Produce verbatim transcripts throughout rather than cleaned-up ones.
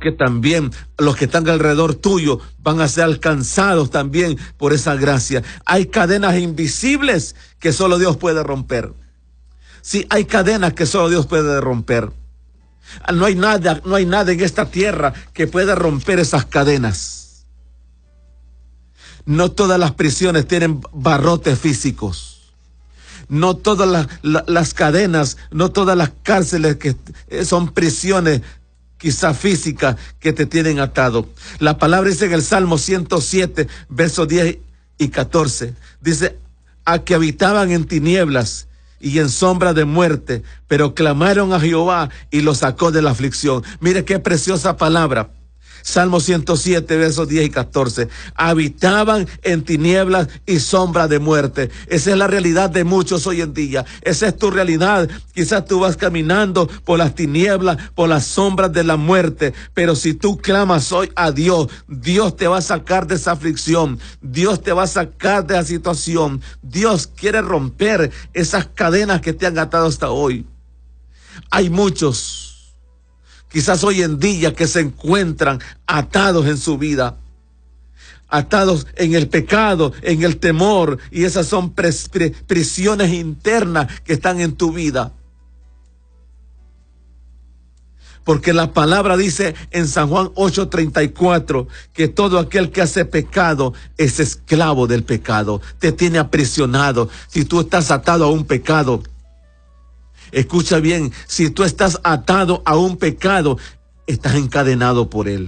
que también los que están alrededor tuyo van a ser alcanzados también por esa gracia. Hay cadenas invisibles que solo Dios puede romper. Sí, hay cadenas que solo Dios puede romper. No hay nada, no hay nada en esta tierra que pueda romper esas cadenas. No todas las prisiones tienen barrotes físicos. No todas las, las, las cadenas, no todas las cárceles que son prisiones quizá físicas que te tienen atado. La palabra dice en el Salmo ciento siete, versos diez y catorce. Dice, a que habitaban en tinieblas y en sombra de muerte, pero clamaron a Jehová y los sacó de la aflicción. Mire qué preciosa palabra. Salmo ciento siete, versos diez y catorce. Habitaban en tinieblas y sombra de muerte. Esa es la realidad de muchos hoy en día. Esa es tu realidad. Quizás tú vas caminando por las tinieblas, por las sombras de la muerte. Pero si tú clamas hoy a Dios, Dios te va a sacar de esa aflicción. Dios te va a sacar de la situación. Dios quiere romper esas cadenas que te han atado hasta hoy. Hay muchos quizás hoy en día que se encuentran atados en su vida, atados en el pecado, en el temor, y esas son pres, pres, prisiones internas que están en tu vida. Porque la palabra dice en San Juan ocho treinta y cuatro que todo aquel que hace pecado es esclavo del pecado, te tiene aprisionado. Si tú estás atado a un pecado, escucha bien, si tú estás atado a un pecado, estás encadenado por él.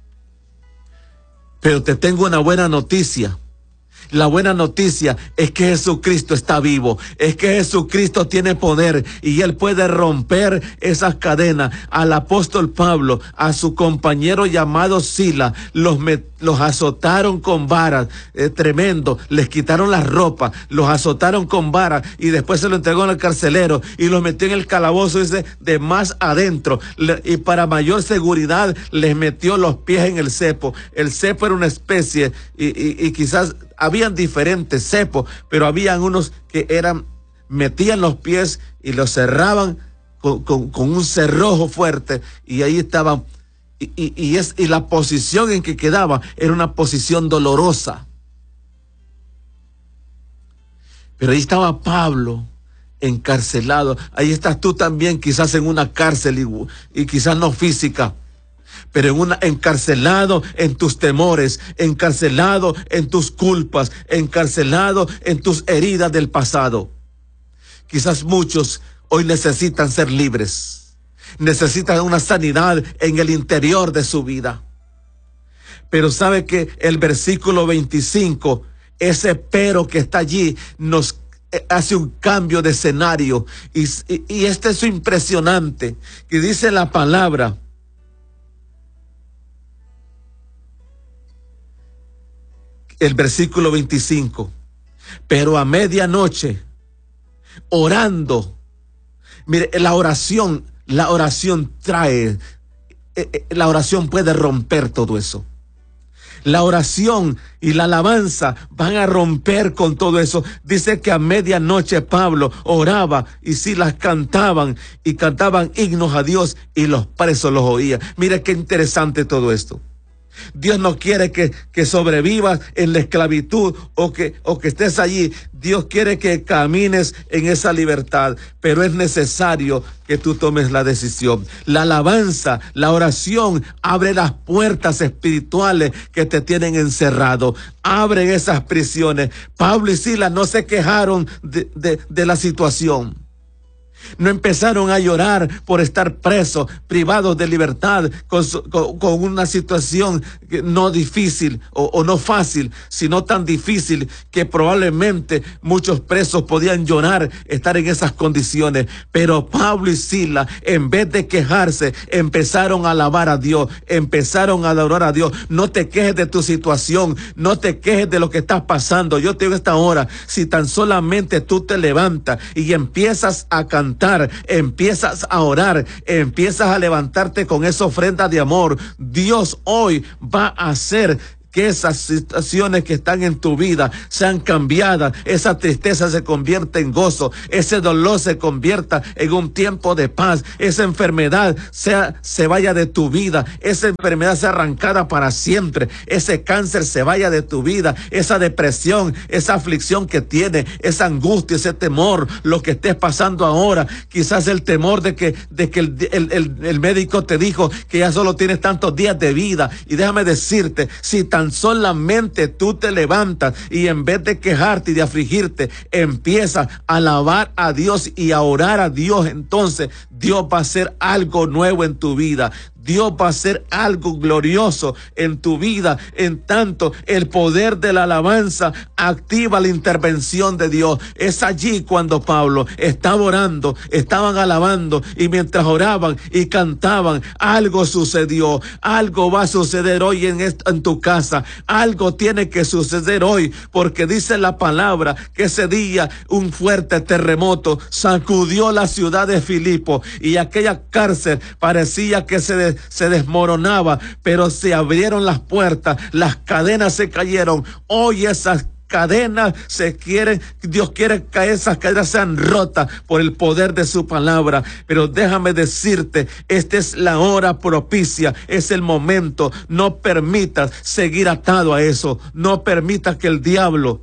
Pero te tengo una buena noticia. La buena noticia es que Jesucristo está vivo, es que Jesucristo tiene poder y Él puede romper esas cadenas. Al apóstol Pablo, a su compañero llamado Sila, los, met, los azotaron con varas, eh, tremendo, les quitaron las ropas, los azotaron con varas y después se lo entregó al carcelero y los metió en el calabozo, dice, de más adentro, le, y para mayor seguridad les metió los pies en el cepo. El cepo era una especie y, y, y quizás habían diferentes cepos, pero habían unos que eran, metían los pies y los cerraban con, con, con un cerrojo fuerte, y ahí estaban, y, y, y, es, y la posición en que quedaba era una posición dolorosa. Pero ahí estaba Pablo encarcelado, ahí estás tú también, quizás en una cárcel y, y quizás no física, pero en una, encarcelado en tus temores, encarcelado en tus culpas, encarcelado en tus heridas del pasado. Quizás muchos hoy necesitan ser libres, necesitan una sanidad en el interior de su vida. Pero sabe que el versículo veinticinco, ese pero que está allí, nos hace un cambio de escenario, y, y, y este es impresionante, que dice la palabra: el versículo veinticinco, pero a medianoche, orando. Mire, la oración, la oración trae, eh, la oración puede romper todo eso. La oración y la alabanza van a romper con todo eso. Dice que a medianoche Pablo oraba y Silas cantaban y cantaban himnos a Dios y los presos los oían. Mire qué interesante todo esto. Dios no quiere que, que sobrevivas en la esclavitud o que, o que estés allí. Dios quiere que camines en esa libertad, pero es necesario que tú tomes la decisión. La alabanza, la oración abre las puertas espirituales que te tienen encerrado. Abren esas prisiones. Pablo y Silas no se quejaron de, de, de la situación. No empezaron a llorar por estar presos, privados de libertad, con, su, con, con una situación no difícil o, o no fácil, sino tan difícil que probablemente muchos presos podían llorar estar en esas condiciones. Pero Pablo y Silas, en vez de quejarse, empezaron a alabar a Dios, empezaron a adorar a Dios. No te quejes de tu situación, no te quejes de lo que estás pasando. Yo te digo esta hora, si tan solamente tú te levantas y empiezas a cantar, empiezas a orar, empiezas a levantarte con esa ofrenda de amor, Dios hoy va a hacer que esas situaciones que están en tu vida sean cambiadas, esa tristeza se convierte en gozo, ese dolor se convierta en un tiempo de paz, esa enfermedad sea, se vaya de tu vida, esa enfermedad sea arrancada para siempre, ese cáncer se vaya de tu vida, esa depresión, esa aflicción que tiene, esa angustia, ese temor, lo que estés pasando ahora, quizás el temor de que, de que el, el, el, el médico te dijo que ya solo tienes tantos días de vida. Y déjame decirte, si tan solamente tú te levantas y en vez de quejarte y de afligirte, empiezas a alabar a Dios y a orar a Dios, entonces Dios va a hacer algo nuevo en tu vida. Dios va a hacer algo glorioso en tu vida. En tanto, el poder de la alabanza activa la intervención de Dios. Es allí cuando Pablo estaba orando, estaban alabando, y mientras oraban y cantaban, algo sucedió. Algo va a suceder hoy en, esta, en tu casa. Algo tiene que suceder hoy, porque dice la palabra que ese día un fuerte terremoto sacudió la ciudad de Filipo, y aquella cárcel parecía que se se desmoronaba, pero se abrieron las puertas, las cadenas se cayeron. Hoy esas cadenas se quieren, Dios quiere que esas cadenas sean rotas por el poder de su palabra. Pero déjame decirte, esta es la hora propicia, es el momento. No permitas seguir atado a eso, no permitas que el diablo,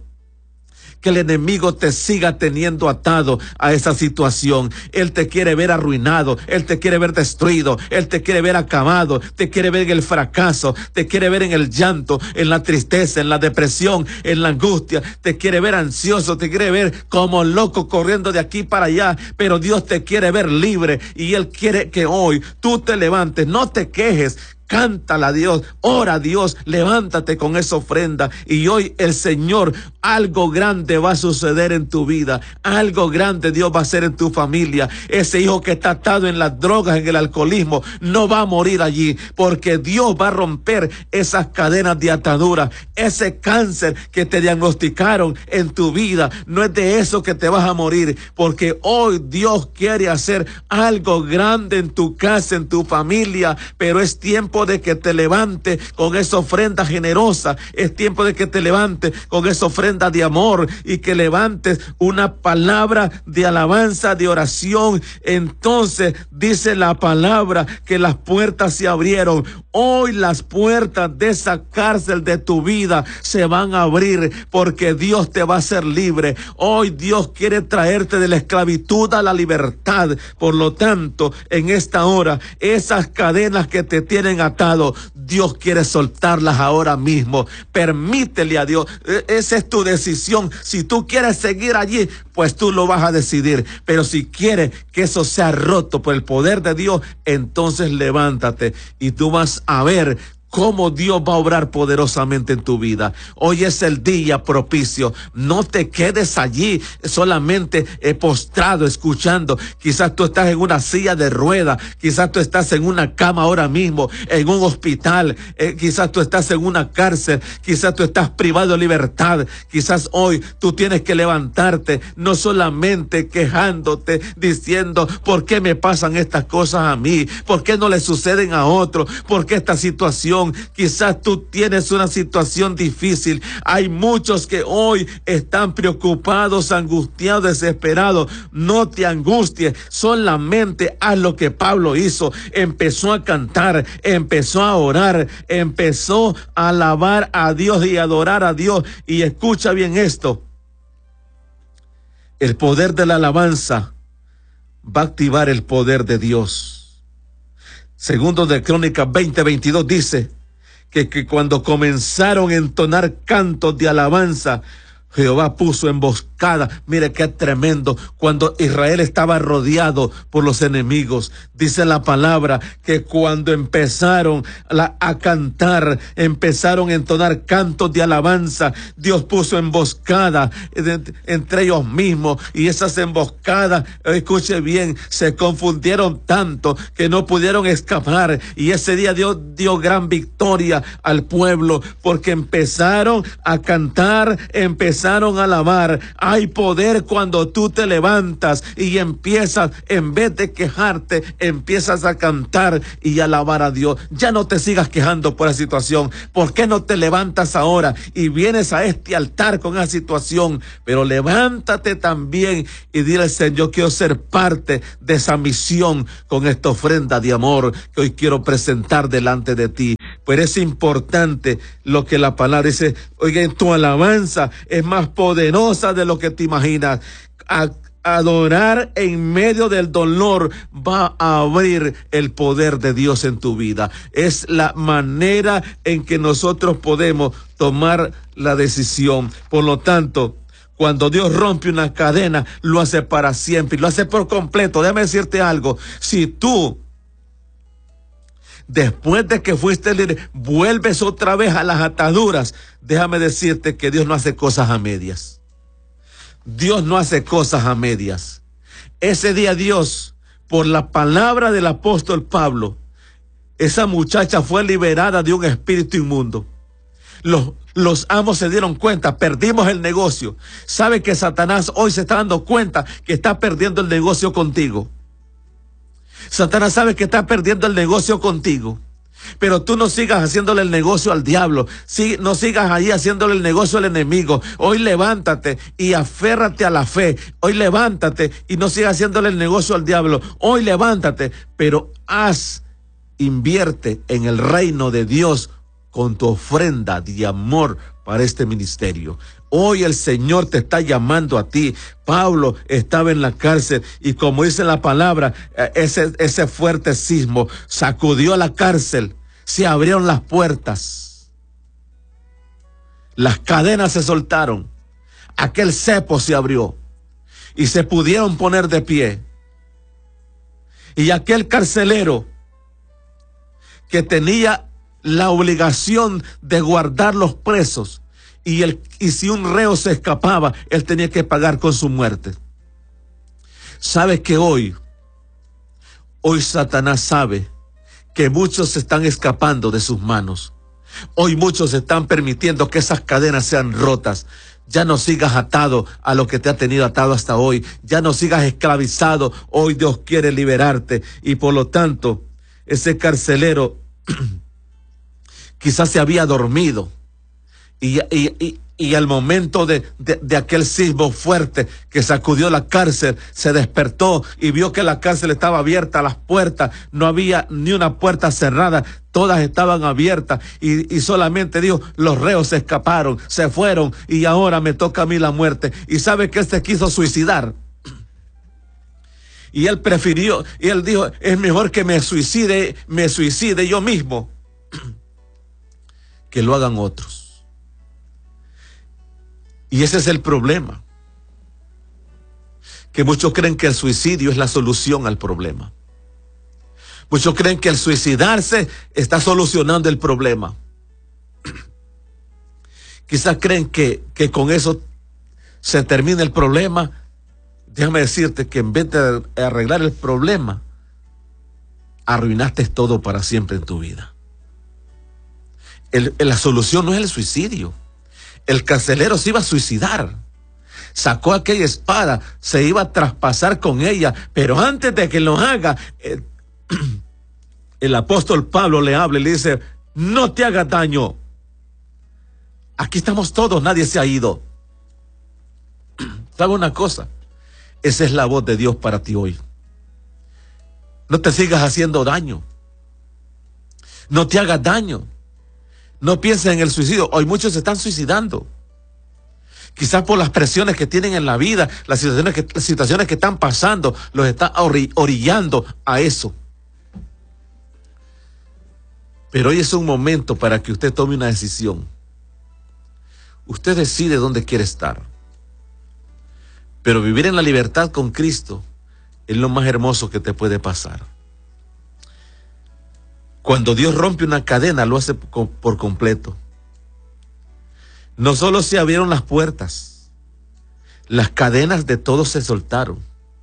que el enemigo te siga teniendo atado a esa situación. Él te quiere ver arruinado, él te quiere ver destruido, él te quiere ver acabado, te quiere ver en el fracaso, te quiere ver en el llanto, en la tristeza, en la depresión, en la angustia, te quiere ver ansioso, te quiere ver como loco corriendo de aquí para allá. Pero Dios te quiere ver libre, y él quiere que hoy tú te levantes, no te quejes. Cántala a Dios, ora a Dios, levántate con esa ofrenda, y hoy el Señor, algo grande va a suceder en tu vida, algo grande Dios va a hacer en tu familia. Ese hijo que está atado en las drogas, en el alcoholismo, no va a morir allí, porque Dios va a romper esas cadenas de atadura. Ese cáncer que te diagnosticaron en tu vida, no es de eso que te vas a morir, porque hoy Dios quiere hacer algo grande en tu casa, en tu familia. Pero es tiempo de que te levantes con esa ofrenda generosa, es tiempo de que te levantes con esa ofrenda de amor, y que levantes una palabra de alabanza, de oración. Entonces dice la palabra que las puertas se abrieron. Hoy las puertas de esa cárcel de tu vida se van a abrir, porque Dios te va a hacer libre. Hoy Dios quiere traerte de la esclavitud a la libertad. Por lo tanto, en esta hora, esas cadenas que te tienen atado, Dios quiere soltarlas ahora mismo. Permítele a Dios, esa es tu decisión. Si tú quieres seguir allí, pues tú lo vas a decidir. Pero si quieres que eso sea roto por el poder de Dios, entonces levántate y tú vas a ver cómo Dios va a obrar poderosamente en tu vida. Hoy es el día propicio. No te quedes allí solamente eh, postrado escuchando. Quizás tú estás en una silla de ruedas, quizás tú estás en una cama ahora mismo, en un hospital, eh, quizás tú estás en una cárcel, quizás tú estás privado de libertad. Quizás hoy tú tienes que levantarte, no solamente quejándote, diciendo: ¿por qué me pasan estas cosas a mí? ¿Por qué no le suceden a otros? ¿Por qué esta situación? Quizás tú tienes una situación difícil. Hay muchos que hoy están preocupados, angustiados, desesperados. No te angusties, solamente haz lo que Pablo hizo. Empezó a cantar, empezó a orar, empezó a alabar a Dios y a adorar a Dios. Y escucha bien esto: el poder de la alabanza va a activar el poder de Dios. Segundo de Crónicas veinte veintidós dice que, que cuando comenzaron a entonar cantos de alabanza, Jehová puso emboscada. Mire qué tremendo. Cuando Israel estaba rodeado por los enemigos, dice la palabra que cuando empezaron la, a cantar, empezaron a entonar cantos de alabanza, Dios puso emboscada de, entre ellos mismos, y esas emboscadas, escuche bien, se confundieron tanto que no pudieron escapar. Y ese día Dios dio gran victoria al pueblo, porque empezaron a cantar, empezaron empezaron a alabar. Hay poder cuando tú te levantas y empiezas, en vez de quejarte, empiezas a cantar y alabar a Dios. Ya no te sigas quejando por la situación. ¿Por qué no te levantas ahora y vienes a este altar con esa situación? Pero levántate también y dile al Señor, yo quiero ser parte de esa misión con esta ofrenda de amor que hoy quiero presentar delante de ti. Pero es importante lo que la palabra dice. Oigan, tu alabanza es más poderosa de lo que te imaginas. A, adorar en medio del dolor va a abrir el poder de Dios en tu vida. Es la manera en que nosotros podemos tomar la decisión. Por lo tanto, cuando Dios rompe una cadena, lo hace para siempre y lo hace por completo. Déjame decirte algo. Si tú, después de que fuiste libre, vuelves otra vez a las ataduras, déjame decirte que Dios no hace cosas a medias. Dios no hace cosas a medias. Ese día Dios, por la palabra del apóstol Pablo, esa muchacha fue liberada de un espíritu inmundo. Los, los amos se dieron cuenta, perdimos el negocio. ¿Sabe que Satanás hoy se está dando cuenta que está perdiendo el negocio contigo? Satanás sabe que está perdiendo el negocio contigo. Pero tú no sigas haciéndole el negocio al diablo. Sí, no sigas ahí haciéndole el negocio al enemigo. Hoy levántate y aférrate a la fe. Hoy levántate y no sigas haciéndole el negocio al diablo. Hoy levántate, pero haz, invierte en el reino de Dios con tu ofrenda de amor para este ministerio. Hoy el Señor te está llamando a ti. Pablo estaba en la cárcel y, como dice la palabra, ese, ese fuerte sismo sacudió la cárcel, se abrieron las puertas, las cadenas se soltaron, aquel cepo se abrió y se pudieron poner de pie. Y aquel carcelero que tenía la obligación de guardar los presos, Y, el, y si un reo se escapaba, él tenía que pagar con su muerte. ¿Sabes que hoy, hoy Satanás sabe que muchos se están escapando de sus manos? Hoy muchos están permitiendo que esas cadenas sean rotas. Ya no sigas atado a lo que te ha tenido atado hasta hoy. Ya no sigas esclavizado. Hoy Dios quiere liberarte. Y por lo tanto, ese carcelero quizás se había dormido. Y, y, y, y al momento de, de, de aquel sismo fuerte que sacudió la cárcel, se despertó y vio que la cárcel estaba abierta, las puertas, no había ni una puerta cerrada, todas estaban abiertas, y, y solamente dijo, los reos se escaparon, se fueron, y ahora me toca a mí la muerte. Y sabe que él se quiso suicidar. Y él prefirió, y él dijo, es mejor que me suicide, me suicide yo mismo, que lo hagan otros. Y ese es el problema, que muchos creen que el suicidio es la solución al problema. Muchos creen que el suicidarse está solucionando el problema. Quizás creen que, que con eso se termina el problema. Déjame decirte que en vez de arreglar el problema, arruinaste todo para siempre en tu vida. El, la solución no es el suicidio. El carcelero se iba a suicidar, sacó aquella espada, se iba a traspasar con ella, pero antes de que lo haga, el, el apóstol Pablo le habla y le dice, no te hagas daño. Aquí estamos todos, nadie se ha ido. ¿Sabe una cosa? Esa es la voz de Dios para ti hoy. No te sigas haciendo daño. No te hagas daño. No pienses en el suicidio. Hoy muchos se están suicidando. Quizás por las presiones que tienen en la vida, las situaciones que, las situaciones que están pasando, los está orillando a eso. Pero hoy es un momento para que usted tome una decisión. Usted decide dónde quiere estar. Pero vivir en la libertad con Cristo es lo más hermoso que te puede pasar. Cuando Dios rompe una cadena, lo hace por completo. No solo se abrieron las puertas, las cadenas de todos se soltaron.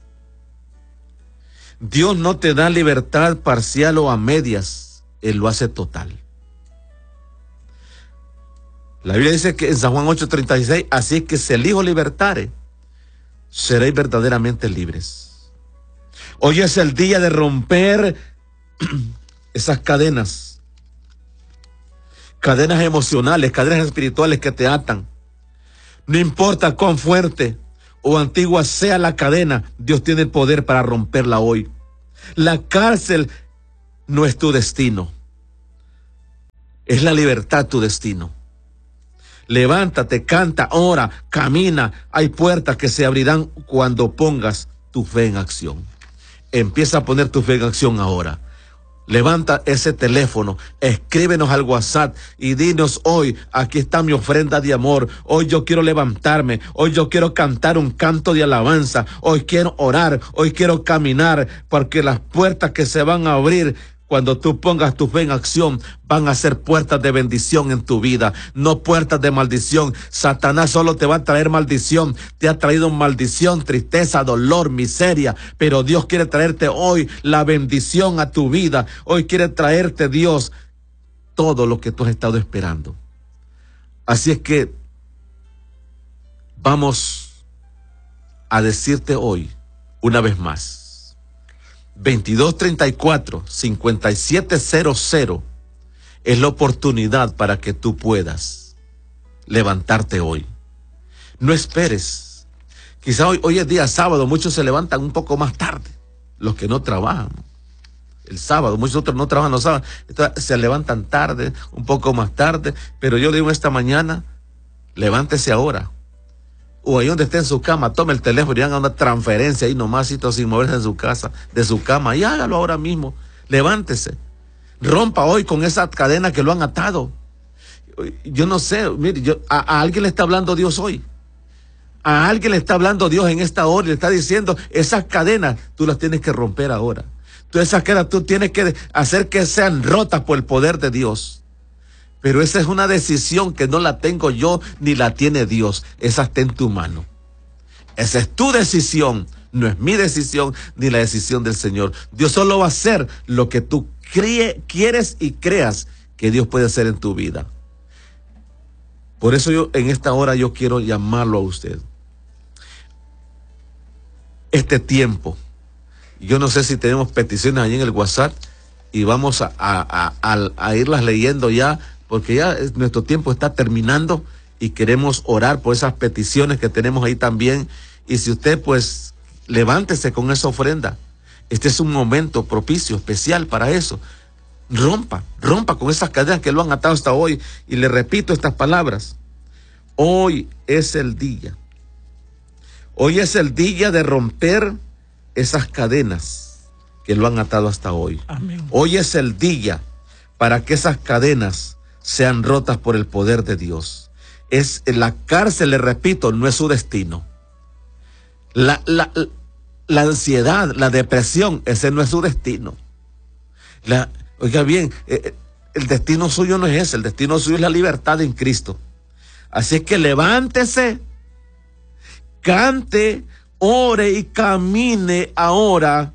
Dios no te da libertad parcial o a medias, Él lo hace total. La Biblia dice que en San Juan ocho treinta y seis, así que si el Hijo libertare, seréis verdaderamente libres. Hoy es el día de romper esas cadenas, cadenas emocionales, cadenas espirituales que te atan. No importa cuán fuerte o antigua sea la cadena, Dios tiene el poder para romperla hoy. La cárcel no es tu destino, es la libertad tu destino. Levántate, canta, ora, camina. Hay puertas que se abrirán cuando pongas tu fe en acción. Empieza a poner tu fe en acción ahora. Levanta ese teléfono, escríbenos al WhatsApp y dinos hoy, aquí está mi ofrenda de amor. Hoy yo quiero levantarme, hoy yo quiero cantar un canto de alabanza, hoy quiero orar, hoy quiero caminar, porque las puertas que se van a abrir cuando tú pongas tu fe en acción van a ser puertas de bendición en tu vida, no puertas de maldición. Satanás solo te va a traer maldición, te ha traído maldición, tristeza, dolor, miseria, pero Dios quiere traerte hoy la bendición a tu vida. Hoy quiere traerte Dios todo lo que tú has estado esperando. Así es que vamos a decirte hoy una vez más: veintidós treinta y cuatro, cincuenta y siete cero cero es la oportunidad para que tú puedas levantarte hoy. No esperes. Quizá hoy, hoy es día sábado, muchos se levantan un poco más tarde, los que no trabajan. El sábado, muchos otros no trabajan los sábados, se levantan tarde, un poco más tarde, pero yo le digo esta mañana, levántese ahora. O ahí donde esté en su cama, tome el teléfono y haga una transferencia ahí nomás, sin moverse en su casa, de su cama, y hágalo ahora mismo. Levántese. Rompa hoy con esa cadena que lo han atado. Yo no sé, mire, yo, a, a alguien le está hablando Dios hoy. A alguien le está hablando Dios en esta hora y le está diciendo, esas cadenas tú las tienes que romper ahora. Tú esas cadenas tú tienes que hacer que sean rotas por el poder de Dios. Pero esa es una decisión que no la tengo yo ni la tiene Dios. Esa está en tu mano. Esa es tu decisión, no es mi decisión ni la decisión del Señor. Dios solo va a hacer lo que tú cree, quieres y creas que Dios puede hacer en tu vida. Por eso yo en esta hora yo quiero llamarlo a usted. Este tiempo, yo no sé si tenemos peticiones allí en el WhatsApp y vamos a, a, a, a irlas leyendo ya, porque ya nuestro tiempo está terminando y queremos orar por esas peticiones que tenemos ahí también. Y si usted pues levántese con esa ofrenda, este es un momento propicio, especial para eso. Rompa, rompa con esas cadenas que lo han atado hasta hoy. Y le repito estas palabras: hoy es el día, hoy es el día de romper esas cadenas que lo han atado hasta hoy. Amén. Hoy es el día para que esas cadenas sean rotas por el poder de Dios. Es la cárcel, le repito, no es su destino. La, la, la ansiedad, la depresión, ese no es su destino. La, oiga bien, eh, el destino suyo no es ese, el destino suyo es la libertad en Cristo. Así es que levántese, cante, ore y camine ahora.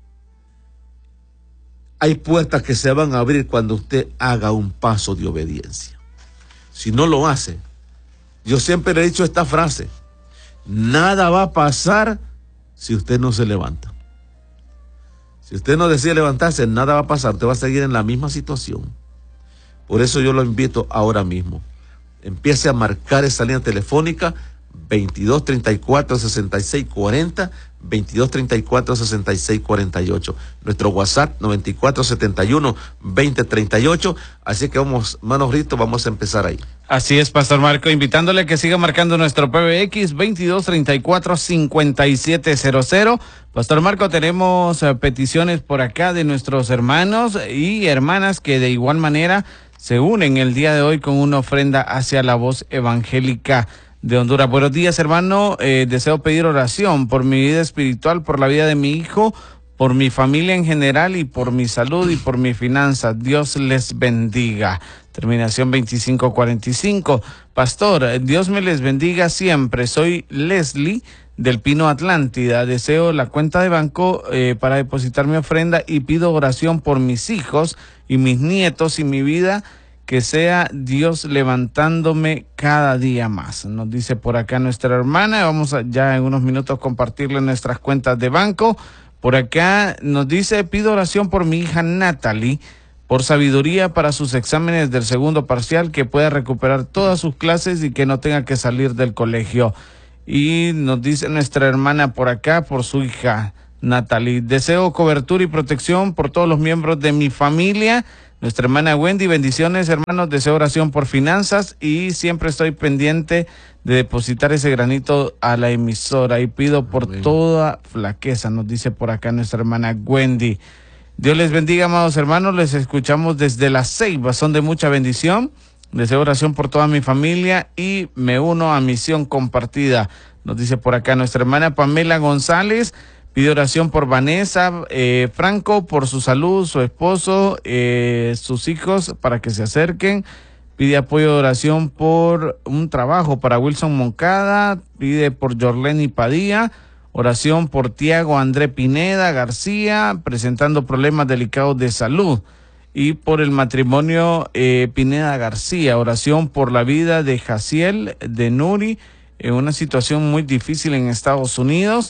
Hay puertas que se van a abrir cuando usted haga un paso de obediencia. Si no lo hace, yo siempre le he dicho esta frase: nada va a pasar si usted no se levanta. Si usted no decide levantarse, nada va a pasar, usted va a seguir en la misma situación. Por eso yo lo invito ahora mismo. Empiece a marcar esa línea telefónica veintidós treinta y cuatro, sesenta y seis cuarenta, veintidós treinta y cuatro, sesenta y seis cuarenta y ocho. Nuestro WhatsApp noventa y cuatro setenta y uno, veinte treinta y ocho. Así que vamos, manos Risto, vamos a empezar ahí. Así es, Pastor Marco, invitándole a que siga marcando nuestro P B X veintidós treinta y cuatro, cincuenta y siete cero cero. Pastor Marco, tenemos uh, peticiones por acá de nuestros hermanos y hermanas que de igual manera se unen el día de hoy con una ofrenda hacia la voz evangélica de Honduras. Buenos días, hermano. Eh, deseo pedir oración por mi vida espiritual, por la vida de mi hijo, por mi familia en general y por mi salud y por mi finanzas. Dios les bendiga. Terminación veinticinco cuarenta y cinco. Pastor, Dios me les bendiga siempre. Soy Leslie del Pino Atlántida. Deseo la cuenta de banco eh, para depositar mi ofrenda y pido oración por mis hijos y mis nietos y mi vida, que sea Dios levantándome cada día más. Nos dice por acá nuestra hermana. Vamos a ya en unos minutos compartirle nuestras cuentas de banco. Por acá nos dice, pido oración por mi hija Natalie, por sabiduría para sus exámenes del segundo parcial, que pueda recuperar todas sus clases y que no tenga que salir del colegio. Y nos dice nuestra hermana por acá, por su hija Natalie, deseo cobertura y protección por todos los miembros de mi familia. Nuestra hermana Wendy, bendiciones hermanos, deseo oración por finanzas y siempre estoy pendiente de depositar ese granito a la emisora y pido por Amén. Toda flaqueza, nos dice por acá nuestra hermana Wendy. Dios les bendiga, amados hermanos, les escuchamos desde La Ceiba, son de mucha bendición. Deseo oración por toda mi familia y me uno a Misión Compartida. Nos dice por acá nuestra hermana Pamela González, pide oración por Vanessa eh, Franco, por su salud, su esposo, eh, sus hijos, para que se acerquen. Pide apoyo de oración por un trabajo para Wilson Moncada, pide por Jorleni Padilla. Oración por Tiago André Pineda García, presentando problemas delicados de salud. Y por el matrimonio eh, Pineda García, oración por la vida de Jaciel, de Nuri, en una situación muy difícil en Estados Unidos.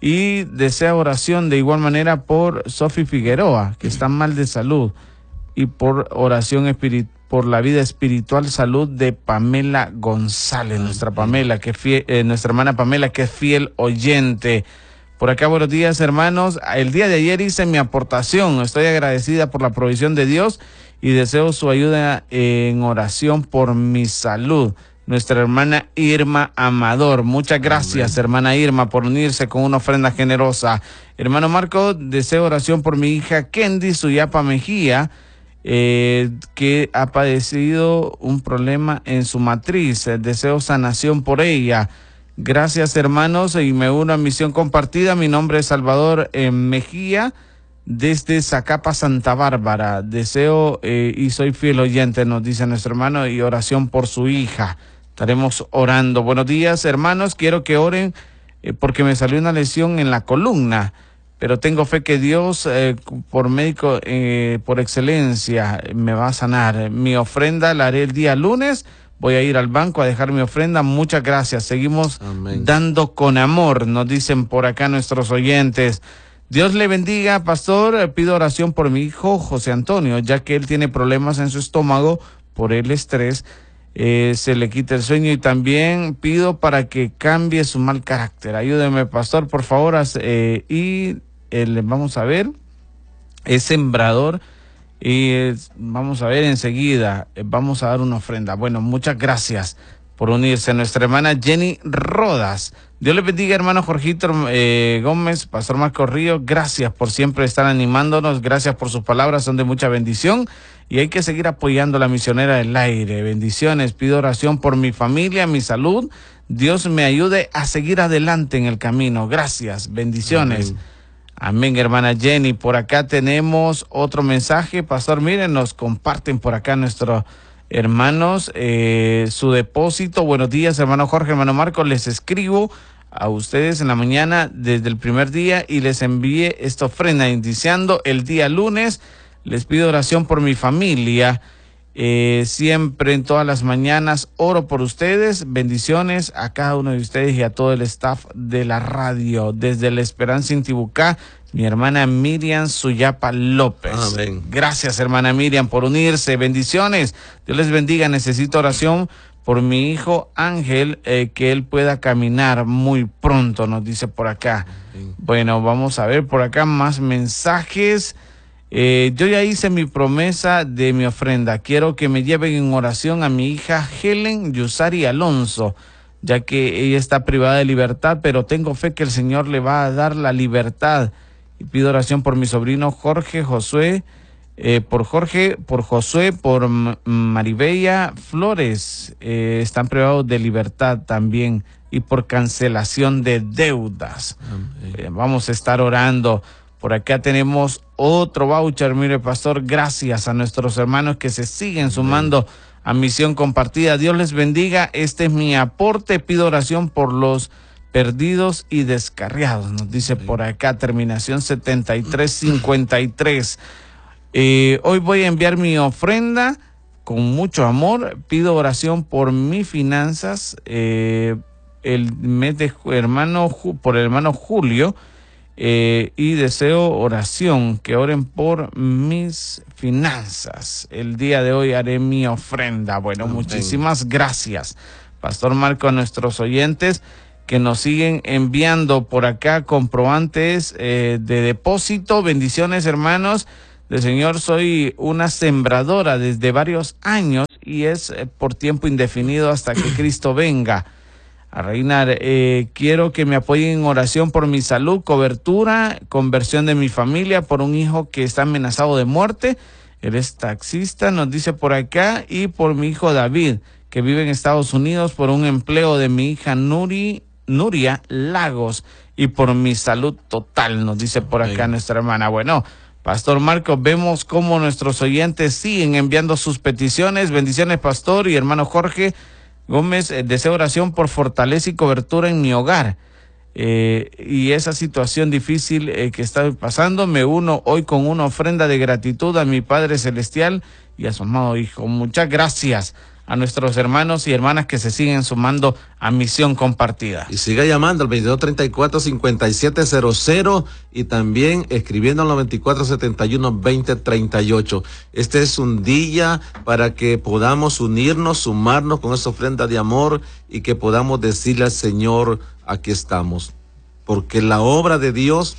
Y desea oración de igual manera por Sofi Figueroa, que está mal de salud. Y por oración espiritual, por la vida espiritual, salud de Pamela González, nuestra Pamela, que fiel, eh, nuestra hermana Pamela, que es fiel oyente. Por acá, buenos días, hermanos. El día de ayer hice mi aportación. Estoy agradecida por la provisión de Dios y deseo su ayuda en oración por mi salud. Nuestra hermana Irma Amador. Muchas gracias, Amén. Hermana Irma, por unirse con una ofrenda generosa. Hermano Marco, deseo oración por mi hija Kendi Suyapa Mejía, Eh, que ha padecido un problema en su matriz. Deseo sanación por ella. Gracias, hermanos, y me uno a Misión Compartida. Mi nombre es Salvador eh, Mejía, desde Zacapa, Santa Bárbara. Deseo eh, y soy fiel oyente, nos dice nuestro hermano, y oración por su hija. Estaremos orando. Buenos días, hermanos. Quiero que oren eh, porque me salió una lesión en la columna, pero tengo fe que Dios, eh, por médico, eh, por excelencia, me va a sanar. Mi ofrenda la haré el día lunes. Voy a ir al banco a dejar mi ofrenda. Muchas gracias. Seguimos Amén. Dando con amor, nos dicen por acá nuestros oyentes. Dios le bendiga, pastor. Pido oración por mi hijo José Antonio, ya que él tiene problemas en su estómago por el estrés. Eh, se le quita el sueño y también pido para que cambie su mal carácter. Ayúdeme, pastor, por favor. Eh, y el, vamos a ver, es sembrador y es, vamos a ver enseguida, eh, vamos a dar una ofrenda. Bueno, muchas gracias por unirse. Nuestra hermana Jenny Rodas. Dios le bendiga, hermano Jorgito eh, Gómez, pastor Marco Río. Gracias por siempre estar animándonos. Gracias por sus palabras, son de mucha bendición. Y hay que seguir apoyando a la misionera del aire. Bendiciones. Pido oración por mi familia, mi salud. Dios me ayude a seguir adelante en el camino. Gracias. Bendiciones. Amén. Amén, hermana Jenny. Por acá tenemos otro mensaje. Pastor, miren, nos comparten por acá nuestros hermanos eh, su depósito. Buenos días, hermano Jorge, hermano Marco. Les escribo a ustedes en la mañana desde el primer día y les envié esta ofrenda iniciando el día lunes. Les pido oración por mi familia. Eh, siempre en todas las mañanas oro por ustedes. Bendiciones a cada uno de ustedes y a todo el staff de la radio. Desde La Esperanza Intibucá, mi hermana Miriam Suyapa López. Amén. Gracias, hermana Miriam, por unirse. Bendiciones. Dios les bendiga. Necesito oración por mi hijo Ángel, eh, que él pueda caminar muy pronto, nos dice por acá. Amén. Bueno, vamos a ver por acá más mensajes. Eh, yo ya hice mi promesa de mi ofrenda. Quiero que me lleven en oración a mi hija Helen Yusari Alonso, ya que ella está privada de libertad, pero tengo fe que el Señor le va a dar la libertad. Y pido oración por mi sobrino Jorge Josué, eh, por Jorge, por Josué, por Maribella Flores, eh, están privados de libertad también, y por cancelación de deudas. Eh, vamos a estar orando. Por acá tenemos otro voucher, mire, pastor, gracias a nuestros hermanos que se siguen sumando a Misión Compartida. Dios les bendiga. Este es mi aporte. Pido oración por los perdidos y descarriados. Nos dice por acá, terminación setenta y tres cincuenta y tres. Eh, hoy voy a enviar mi ofrenda con mucho amor, pido oración por mis finanzas, eh, el mes de hermano, por el hermano Julio, eh, y deseo oración, que oren por mis finanzas. El día de hoy haré mi ofrenda. Bueno, amén. Muchísimas gracias, Pastor Marco, a nuestros oyentes que nos siguen enviando por acá comprobantes eh, de depósito. Bendiciones, hermanos del Señor. Soy una sembradora desde varios años y es eh, por tiempo indefinido hasta que Cristo venga a reinar. Eh, quiero que me apoyen en oración por mi salud, cobertura, conversión de mi familia, por un hijo que está amenazado de muerte. Él es taxista, nos dice por acá, y por mi hijo David, que vive en Estados Unidos, por un empleo de mi hija Nuri, Nuria Lagos, y por mi salud total, nos dice por acá sí. nuestra hermana. Bueno, Pastor Marcos, vemos cómo nuestros oyentes siguen enviando sus peticiones. Bendiciones, Pastor y hermano Jorge Gómez. Eh, deseo oración por fortaleza y cobertura en mi hogar. Eh, y esa situación difícil eh, que está pasando, me uno hoy con una ofrenda de gratitud a mi Padre Celestial y a su amado Hijo. Muchas gracias a nuestros hermanos y hermanas que se siguen sumando a Misión Compartida. Y siga llamando al veintidós treinta y cuatro, cincuenta y siete cero cero y también escribiendo al noventa y cuatro setenta y uno, veinte treinta y ocho. Este es un día para que podamos unirnos, sumarnos con esa ofrenda de amor y que podamos decirle al Señor, aquí estamos. Porque la obra de Dios,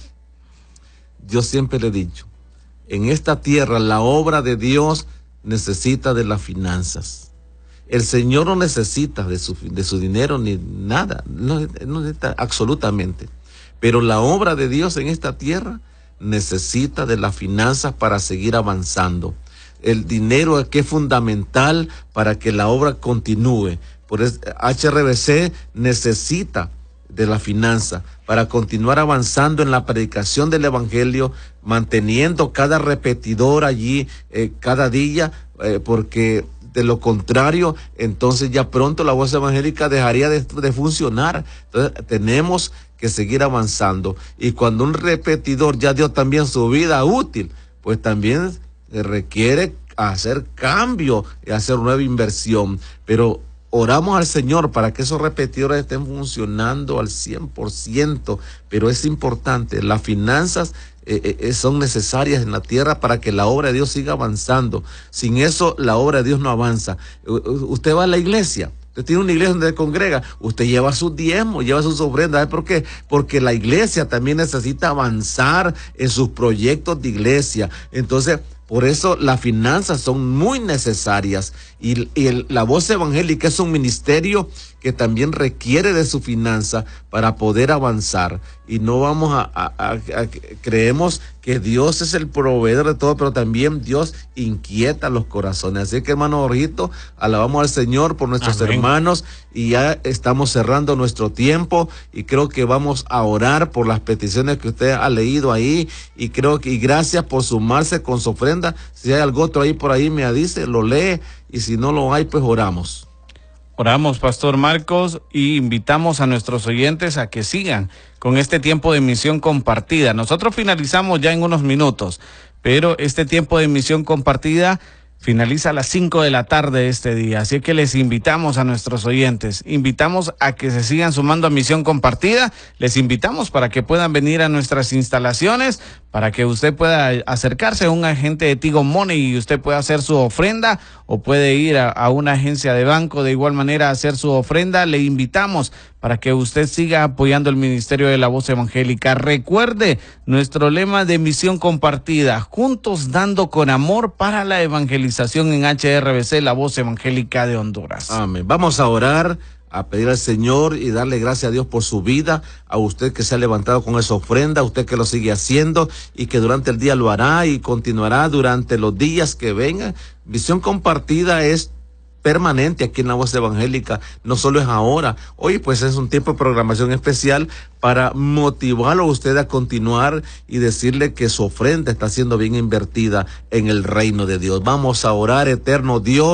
yo siempre le he dicho, en esta tierra la obra de Dios necesita de las finanzas. El Señor no necesita de su, de su dinero ni nada, no, no necesita absolutamente. Pero la obra de Dios en esta tierra necesita de las finanzas para seguir avanzando. El dinero es que es fundamental para que la obra continúe. Por eso H R B C necesita de la finanza para continuar avanzando en la predicación del evangelio, manteniendo cada repetidor allí eh, cada día, eh, porque de lo contrario, entonces ya pronto la voz evangélica dejaría de, de funcionar. Entonces tenemos que seguir avanzando. Y cuando un repetidor ya dio también su vida útil, pues también requiere hacer cambio y hacer nueva inversión. Pero oramos al Señor para que esos repetidores estén funcionando al cien por ciento. Pero es importante, las finanzas Eh, eh, son necesarias en la tierra para que la obra de Dios siga avanzando. Sin eso, la obra de Dios no avanza. U- usted va a la iglesia, usted tiene una iglesia donde congrega, usted lleva sus diezmos, lleva sus ofrendas. ¿Por qué? Porque la iglesia también necesita avanzar en sus proyectos de iglesia. Entonces, por eso las finanzas son muy necesarias y, y el, la voz evangélica es un ministerio que también requiere de su finanza para poder avanzar. Y no vamos a, a, a, a creemos que Dios es el proveedor de todo, pero también Dios inquieta los corazones. Así que, hermano Jorgito, alabamos al Señor por nuestros Amén. Hermanos y ya estamos cerrando nuestro tiempo y creo que vamos a orar por las peticiones que usted ha leído ahí y creo que y gracias por sumarse con su ofrenda. Si hay algo otro ahí por ahí me dice, lo lee y si no lo hay, pues oramos. Oramos, Pastor Marcos, y invitamos a nuestros oyentes a que sigan con este tiempo de misión compartida. Nosotros finalizamos ya en unos minutos, pero este tiempo de misión compartida finaliza a las cinco de la tarde de este día. Así que les invitamos a nuestros oyentes, invitamos a que se sigan sumando a Misión Compartida, les invitamos para que puedan venir a nuestras instalaciones, para que usted pueda acercarse a un agente de Tigo Money y usted pueda hacer su ofrenda, o puede ir a, a una agencia de banco de igual manera a hacer su ofrenda. Le invitamos para que usted siga apoyando el Ministerio de la Voz Evangélica. Recuerde nuestro lema de Misión Compartida, juntos dando con amor para la evangelización en H R B C, la Voz Evangélica de Honduras. Amén. Vamos a orar, a pedir al Señor y darle gracias a Dios por su vida, a usted que se ha levantado con esa ofrenda, a usted que lo sigue haciendo y que durante el día lo hará y continuará durante los días que vengan. Visión Compartida es permanente aquí en la Voz Evangélica, no solo es ahora. Hoy pues es un tiempo de programación especial para motivarlo a usted a continuar y decirle que su ofrenda está siendo bien invertida en el reino de Dios. Vamos a orar, eterno Dios,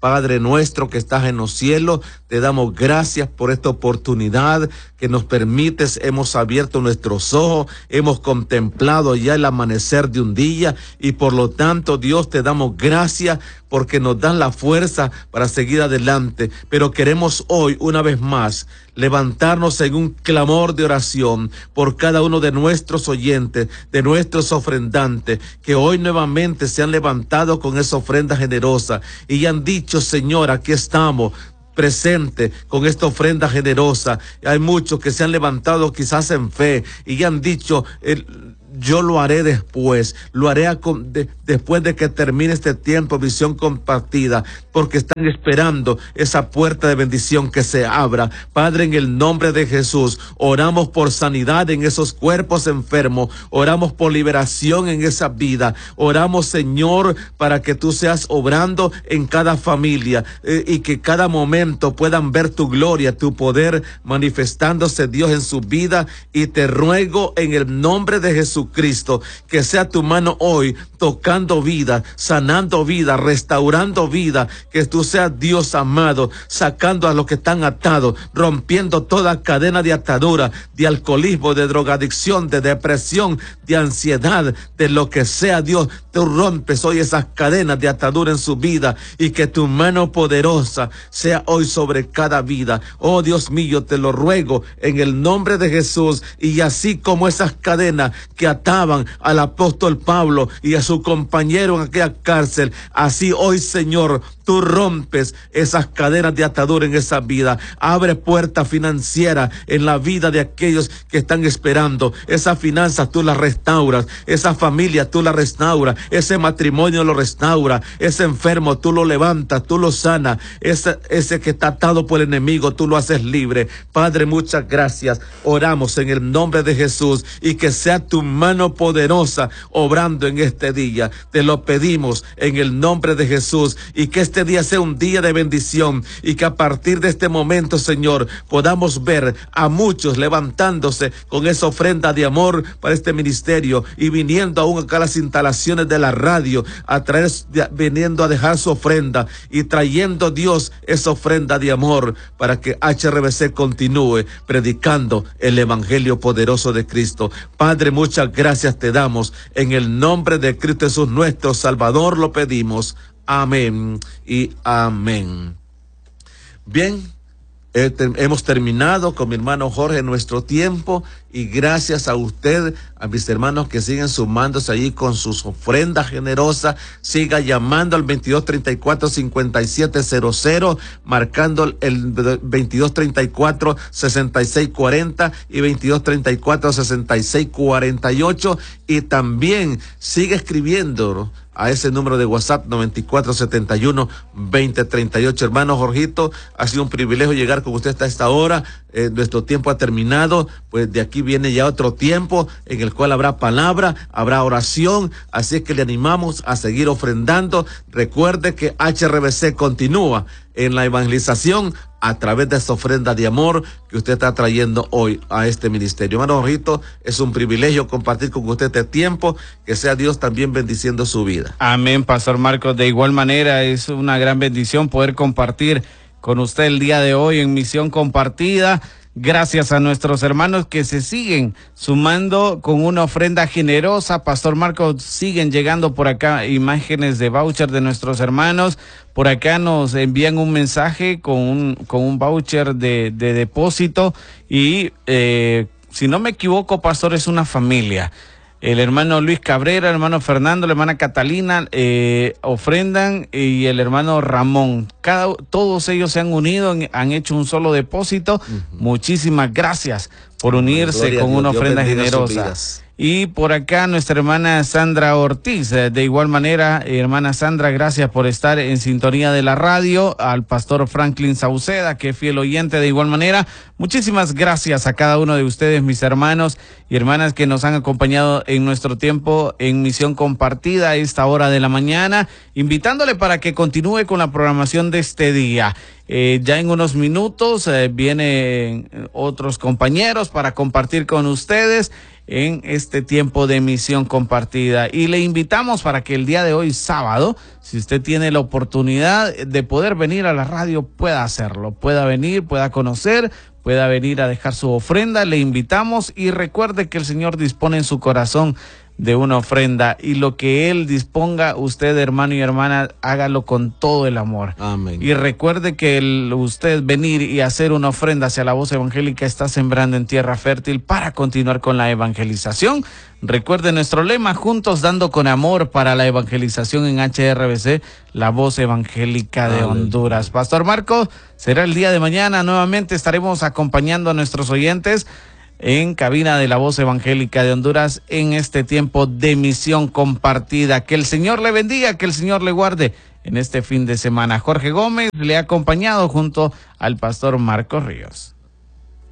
Padre nuestro que estás en los cielos, te damos gracias por esta oportunidad que nos permites. Hemos abierto nuestros ojos, hemos contemplado ya el amanecer de un día y por lo tanto, Dios, te damos gracias porque nos dan la fuerza para seguir adelante. Pero queremos hoy, una vez más, levantarnos en un clamor de oración por cada uno de nuestros oyentes, de nuestros ofrendantes, que hoy nuevamente se han levantado con esa ofrenda generosa y han dicho: Señor, aquí estamos presente con esta ofrenda generosa. Hay muchos que se han levantado quizás en fe y han dicho: el, yo lo haré después, lo haré a, de, después de que termine este tiempo, visión compartida, porque están esperando esa puerta de bendición que se abra. Padre, en el nombre de Jesús, oramos por sanidad en esos cuerpos enfermos, oramos por liberación en esa vida, oramos, Señor, para que tú seas obrando en cada familia eh, y que cada momento puedan ver tu gloria, tu poder manifestándose, Dios, en su vida. Y te ruego en el nombre de Jesús Cristo, que sea tu mano hoy tocando vida, sanando vida, restaurando vida, que tú seas, Dios amado, sacando a los que están atados, rompiendo toda cadena de atadura, de alcoholismo, de drogadicción, de depresión, de ansiedad, de lo que sea, Dios. Tú rompes hoy esas cadenas de atadura en su vida y que tu mano poderosa sea hoy sobre cada vida. Oh Dios mío, te lo ruego en el nombre de Jesús. Y así como esas cadenas que ataban al apóstol Pablo y a su compañero en aquella cárcel, así hoy, Señor, tú rompes esas cadenas de atadura en esa vida. Abre puerta financiera en la vida de aquellos que están esperando. Esas finanzas tú las restauras, esa familia tú la restauras, ese matrimonio lo restaura, ese enfermo tú lo levantas, tú lo sanas, ese, ese que está atado por el enemigo tú lo haces libre. Padre, muchas gracias. Oramos en el nombre de Jesús y que sea tu mano poderosa obrando en este día. Te lo pedimos en el nombre de Jesús y que este día sea un día de bendición y que a partir de este momento, Señor, podamos ver a muchos levantándose con esa ofrenda de amor para este ministerio y viniendo aún acá a las instalaciones de la radio a traer, viniendo a dejar su ofrenda y trayendo, Dios, esa ofrenda de amor para que H R B C continúe predicando el evangelio poderoso de Cristo. Padre, muchas gracias te damos en el nombre de Cristo Jesús nuestro Salvador, lo pedimos. Amén y amén. Bien, eh, te, hemos terminado con mi hermano Jorge nuestro tiempo y gracias a usted, a mis hermanos que siguen sumándose allí con sus ofrendas generosas. Siga llamando al veintidós treinta y cuatro, cincuenta y siete cero cero, marcando el veintidós treinta y cuatro, sesenta y seis cuarenta y veintidós treinta y cuatro, sesenta y seis cuarenta y ocho, y también sigue escribiendo a ese número de WhatsApp noventa y cuatro setenta y uno veinte treinta y ocho. Hermano Jorgito, ha sido un privilegio llegar con usted hasta esta hora. Eh, nuestro tiempo ha terminado, pues de aquí viene ya otro tiempo en el cual habrá palabra, habrá oración, así es que le animamos a seguir ofrendando. Recuerde que H R B C continúa en la evangelización a través de esta ofrenda de amor que usted está trayendo hoy a este ministerio. Hermano Jorgito, es un privilegio compartir con usted este tiempo, que sea Dios también bendiciendo su vida. Amén, Pastor Marcos. De igual manera, es una gran bendición poder compartir con usted el día de hoy en Misión Compartida. Gracias a nuestros hermanos que se siguen sumando con una ofrenda generosa. Pastor Marcos, siguen llegando por acá imágenes de voucher de nuestros hermanos. Por acá nos envían un mensaje con un, con un voucher de, de depósito y eh, si no me equivoco, pastor, es una familia. El hermano Luis Cabrera, el hermano Fernando, la hermana Catalina, eh, ofrendan, y el hermano Ramón. Cada, todos ellos se han unido, han hecho un solo depósito. Uh-huh. Muchísimas gracias por unirse Gloria con Dios, una ofrenda generosa. Y por acá nuestra hermana Sandra Ortiz, de igual manera, hermana Sandra, gracias por estar en sintonía de la radio. Al pastor Franklin Sauceda, que es fiel oyente de igual manera. Muchísimas gracias a cada uno de ustedes, mis hermanos y hermanas que nos han acompañado en nuestro tiempo en Misión Compartida a esta hora de la mañana, invitándole para que continúe con la programación de este día. Eh, ya en unos minutos eh, vienen otros compañeros para compartir con ustedes. en este tiempo de misión compartida. Y le invitamos para que el día de hoy, sábado, si usted tiene la oportunidad de poder venir a la radio, pueda hacerlo, pueda venir, pueda conocer, pueda venir a dejar su ofrenda. Le invitamos y recuerde que el Señor dispone en su corazón de una ofrenda, y lo que Él disponga, usted, hermano y hermana, hágalo con todo el amor. Amén. Y recuerde que el, usted venir y hacer una ofrenda hacia la voz evangélica está sembrando en tierra fértil para continuar con la evangelización. Recuerde nuestro lema: juntos dando con amor para la evangelización en H R B C, la voz evangélica de Amén. Honduras. Pastor Marco, será el día de mañana, nuevamente estaremos acompañando a nuestros oyentes en cabina de la voz evangélica de Honduras en este tiempo de misión compartida. Que el Señor le bendiga, que el Señor le guarde en este fin de semana. Jorge Gómez le ha acompañado junto al pastor Marco Ríos.